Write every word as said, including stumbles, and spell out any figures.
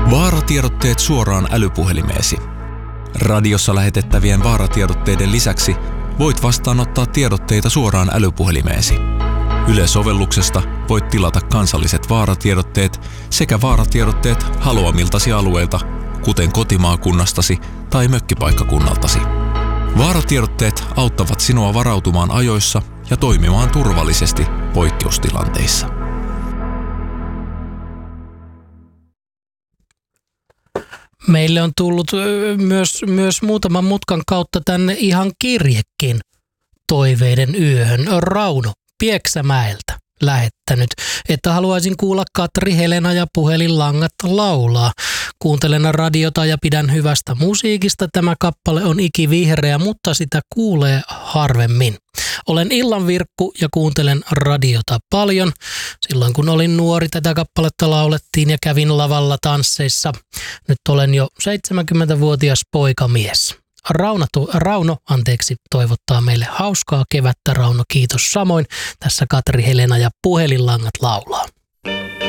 Vaaratiedotteet suoraan älypuhelimeesi. Radiossa lähetettävien vaaratiedotteiden lisäksi voit vastaanottaa tiedotteita suoraan älypuhelimeesi. Yle-sovelluksesta voit tilata kansalliset vaaratiedotteet sekä vaaratiedotteet haluamiltasi alueilta, kuten kotimaakunnastasi tai mökkipaikkakunnaltasi. Vaaratiedotteet auttavat sinua varautumaan ajoissa ja toimimaan turvallisesti poikkeustilanteissa. Meille on tullut myös, myös muutaman mutkan kautta tänne ihan kirjekin toiveiden yöhön. Rauno Pieksämäeltä lähettänyt, että haluaisin kuulla Katri Helena ja puhelinlangat laulaa. Kuuntelen radiota ja pidän hyvästä musiikista. Tämä kappale on ikivihreä, mutta sitä kuulee harvemmin. Olen illanvirkku ja kuuntelen radiota paljon. Silloin kun olin nuori, tätä kappaletta laulettiin ja kävin lavalla tansseissa. Nyt olen jo seitsemänkymmentävuotias poikamies. Rauno, Rauno anteeksi, toivottaa meille hauskaa kevättä. Rauno, kiitos samoin. Tässä Katri Helena ja puhelinlangat laulaa.